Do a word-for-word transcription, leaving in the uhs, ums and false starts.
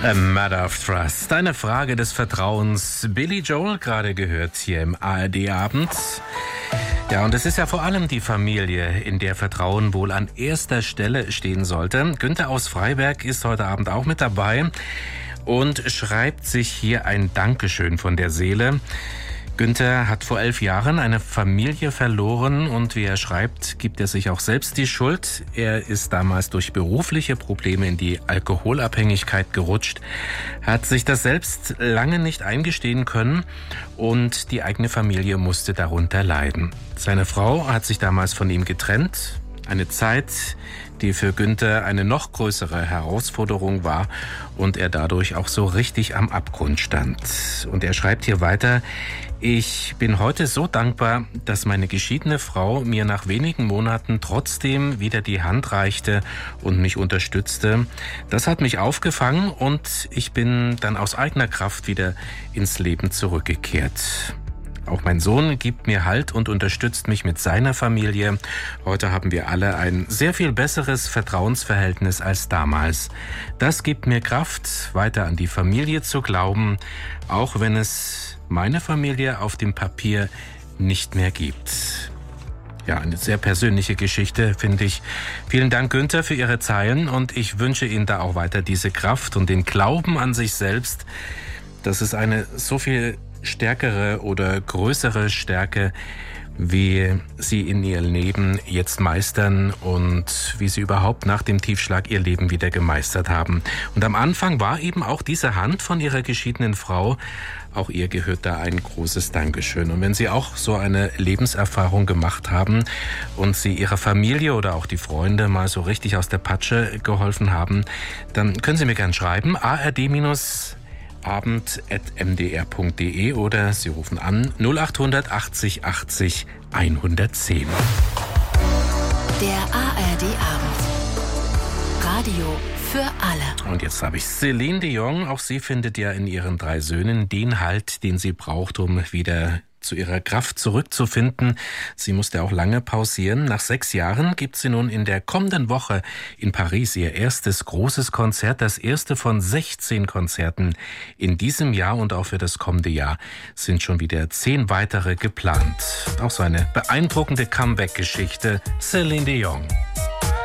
A Matter of Trust. Eine Frage des Vertrauens. Billy Joel gerade gehört hier im A R D-Abend. Ja, und es ist ja vor allem die Familie, in der Vertrauen wohl an erster Stelle stehen sollte. Günther aus Freiberg ist heute Abend auch mit dabei und schreibt sich hier ein Dankeschön von der Seele. Günther hat vor elf Jahren eine Familie verloren und wie er schreibt, gibt er sich auch selbst die Schuld. Er ist damals durch berufliche Probleme in die Alkoholabhängigkeit gerutscht, hat sich das selbst lange nicht eingestehen können und die eigene Familie musste darunter leiden. Seine Frau hat sich damals von ihm getrennt. Eine Zeit, die für Günther eine noch größere Herausforderung war und er dadurch auch so richtig am Abgrund stand. Und er schreibt hier weiter: Ich bin heute so dankbar, dass meine geschiedene Frau mir nach wenigen Monaten trotzdem wieder die Hand reichte und mich unterstützte. Das hat mich aufgefangen und ich bin dann aus eigener Kraft wieder ins Leben zurückgekehrt. Auch mein Sohn gibt mir Halt und unterstützt mich mit seiner Familie. Heute haben wir alle ein sehr viel besseres Vertrauensverhältnis als damals. Das gibt mir Kraft, weiter an die Familie zu glauben, auch wenn es meine Familie auf dem Papier nicht mehr gibt. Ja, eine sehr persönliche Geschichte, finde ich. Vielen Dank, Günther, für Ihre Zeilen und ich wünsche Ihnen da auch weiter diese Kraft und den Glauben an sich selbst. Das ist eine so viel stärkere oder größere Stärke, wie Sie in Ihr Leben jetzt meistern und wie Sie überhaupt nach dem Tiefschlag Ihr Leben wieder gemeistert haben. Und am Anfang war eben auch diese Hand von Ihrer geschiedenen Frau, auch ihr gehört da ein großes Dankeschön. Und wenn Sie auch so eine Lebenserfahrung gemacht haben und Sie Ihrer Familie oder auch die Freunde mal so richtig aus der Patsche geholfen haben, dann können Sie mir gern schreiben, a r d abend at m d r punkt d e oder Sie rufen an null acht achtzig achtzig hundertzehn. Der A R D-Abend. Radio für alle. Und jetzt habe ich Celine Dion. Auch sie findet ja in ihren drei Söhnen den Halt, den sie braucht, um wieder zu ihrer Kraft zurückzufinden. Sie musste auch lange pausieren. Nach sechs Jahren gibt sie nun in der kommenden Woche in Paris ihr erstes großes Konzert, das erste von sechzehn Konzerten in diesem Jahr, und auch für das kommende Jahr sind schon wieder zehn weitere geplant. Auch so eine beeindruckende Comeback-Geschichte. Celine Dion.